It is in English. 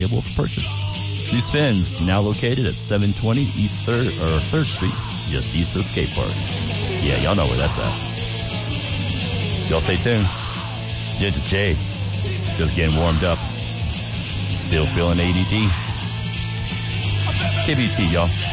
available for purchase. New Spins, now located at 720 East 3rd Street, just east of the skate park. Yeah, y'all know where that's at. Y'all stay tuned. Ginger J, just getting warmed up. Still feeling ADD. KBT, y'all.